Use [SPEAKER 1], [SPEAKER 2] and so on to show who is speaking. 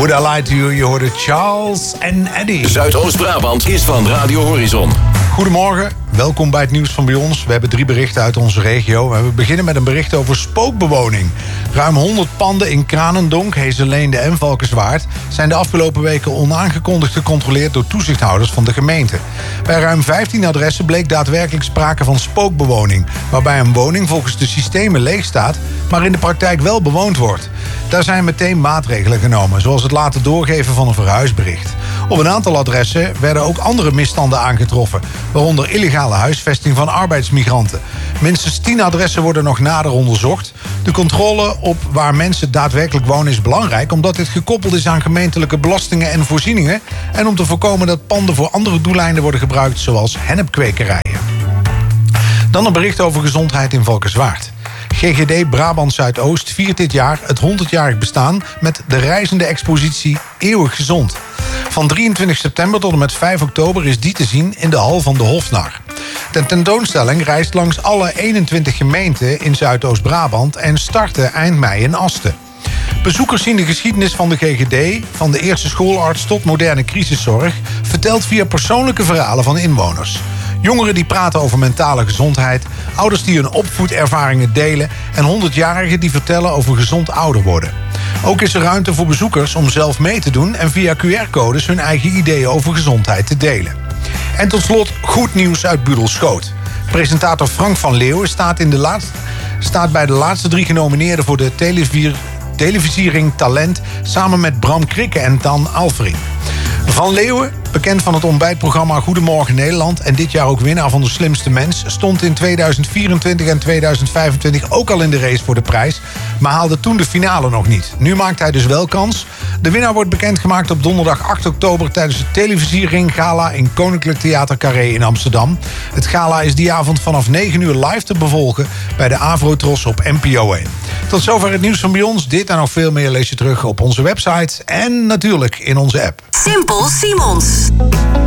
[SPEAKER 1] Would I Lie to You? Je hoorde Charles en Eddie.
[SPEAKER 2] Zuidoost-Brabant is van Radio Horizon.
[SPEAKER 1] Goedemorgen, welkom bij het nieuws van bij ons. We hebben 3 berichten uit onze regio. We beginnen met een bericht over spookbewoning. Ruim 100 panden in Kranendonk, Heesterleende en Valkenswaard zijn de afgelopen weken onaangekondigd gecontroleerd door toezichthouders van de gemeente. Bij ruim 15 adressen bleek daadwerkelijk sprake van spookbewoning, waarbij een woning volgens de systemen leeg staat, maar in de praktijk wel bewoond wordt. Daar zijn meteen maatregelen genomen, zoals het laten doorgeven van een verhuisbericht. Op een aantal adressen werden ook andere misstanden aangetroffen, waaronder illegale huisvesting van arbeidsmigranten. Minstens 10 adressen worden nog nader onderzocht. De controle op waar mensen daadwerkelijk wonen is belangrijk, omdat dit gekoppeld is aan gemeentelijke belastingen en voorzieningen en om te voorkomen dat panden voor andere doeleinden worden gebruikt, zoals hennepkwekerijen. Dan een bericht over gezondheid in Valkenswaard. GGD Brabant Zuidoost viert dit jaar het 100-jarig bestaan met de reizende expositie Eeuwig Gezond. Van 23 september tot en met 5 oktober is die te zien in de hal van de Hofnar. De tentoonstelling reist langs alle 21 gemeenten in Zuidoost-Brabant en startte eind mei in Asten. Bezoekers zien de geschiedenis van de GGD, van de eerste schoolarts tot moderne crisiszorg, verteld via persoonlijke verhalen van inwoners. Jongeren die praten over mentale gezondheid, ouders die hun opvoedervaringen delen en 100-jarigen die vertellen over gezond ouder worden. Ook is er ruimte voor bezoekers om zelf mee te doen en via QR-codes hun eigen ideeën over gezondheid te delen. En tot slot goed nieuws uit Budelschoot. Presentator Frank van Leeuwen staat bij de laatste 3 genomineerden voor de televisiering Talent samen met Bram Krikke en Dan Alfring. Van Leeuwen, bekend van het ontbijtprogramma Goedemorgen Nederland en dit jaar ook winnaar van de Slimste Mens, stond in 2024 en 2025 ook al in de race voor de prijs, maar haalde toen de finale nog niet. Nu maakt hij dus wel kans. De winnaar wordt bekendgemaakt op donderdag 8 oktober tijdens het televisiering Gala in Koninklijk Theater Carré in Amsterdam. Het gala is die avond vanaf 9 uur live te bevolgen bij de Avrotros op NPO 1. Tot zover het nieuws van bij ons. Dit en nog veel meer lees je terug op onze website en natuurlijk in onze app.
[SPEAKER 3] Simpel Simons.